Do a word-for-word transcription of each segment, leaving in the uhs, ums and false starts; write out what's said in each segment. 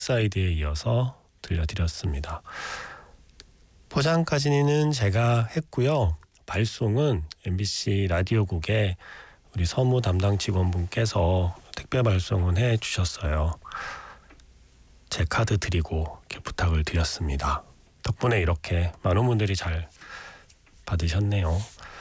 사이드에 이어서 들려드렸습니다. 포장까지는 제가 했고요. 발송은 엠비씨 라디오국에 우리 서무 담당 직원분께서 택배 발송은 해주셨어요. 제 카드 드리고 이렇게 부탁을 드렸습니다. 덕분에 이렇게 많은 분들이 잘 받으셨네요.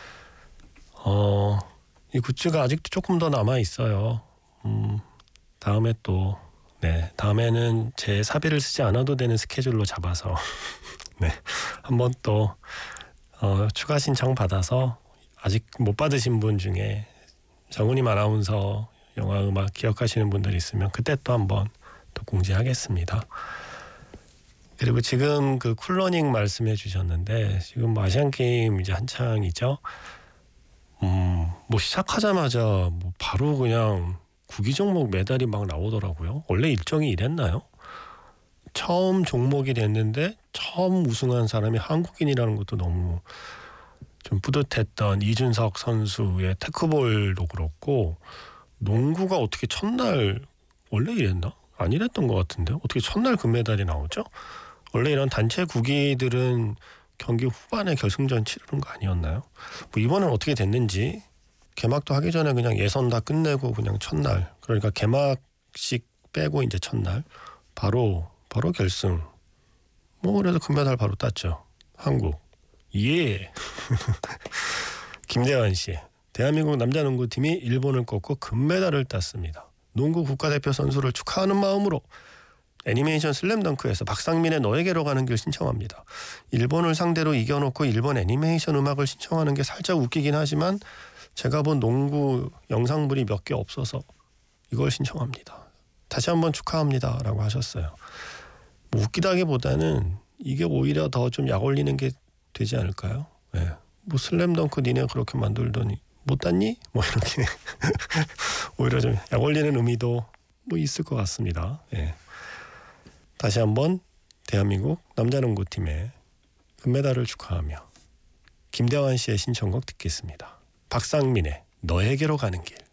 어, 이 굿즈가 아직도 조금 더 남아 있어요. 음, 다음에 또 네, 다음에는 제 사비를 쓰지 않아도 되는 스케줄로 잡아서 네, 한번 또 어, 추가 신청 받아서 아직 못 받으신 분 중에 정은임 아나운서 영화 음악 기억하시는 분들 있으면 그때 또 한번 또 공지하겠습니다. 그리고 지금 그 쿨러닝 말씀해 주셨는데 지금 뭐 아시안 게임 이제 한창이죠. 음, 뭐 시작하자마자 뭐 바로 그냥 구기 종목 메달이 막 나오더라고요. 원래 일정이 이랬나요? 처음 종목이 됐는데 처음 우승한 사람이 한국인이라는 것도 너무 좀 뿌듯했던 이준석 선수의 테크볼도 그렇고, 농구가 어떻게 첫날 원래 이랬나? 안 이랬던 것 같은데 어떻게 첫날 금메달이 나오죠? 원래 이런 단체 구기들은 경기 후반에 결승전 치르는 거 아니었나요? 뭐 이번엔 어떻게 됐는지, 개막도 하기 전에 그냥 예선 다 끝내고 그냥 첫날, 그러니까 개막식 빼고 이제 첫날 바로 바로 결승. 뭐 그래서 금메달 바로 땄죠. 한국. 예. 김대환 씨. 대한민국 남자농구팀이 일본을 꺾고 금메달을 땄습니다. 농구 국가대표 선수를 축하하는 마음으로 애니메이션 슬램덩크에서 박상민의 너에게로 가는 길 신청합니다. 일본을 상대로 이겨놓고 일본 애니메이션 음악을 신청하는 게 살짝 웃기긴 하지만 제가 본 농구 영상물이 몇 개 없어서 이걸 신청합니다. 다시 한번 축하합니다 라고 하셨어요. 뭐 웃기다기보다는 이게 오히려 더 좀 약 올리는 게 되지 않을까요? 네. 뭐 슬램덩크 니네 그렇게 만들더니 못 땄니? 뭐 이렇게 오히려 좀 약 올리는 의미도 뭐 있을 것 같습니다. 네. 다시 한번 대한민국 남자농구팀의 금메달을 축하하며 김대환 씨의 신청곡 듣겠습니다. 박상민의 너에게로 가는 길.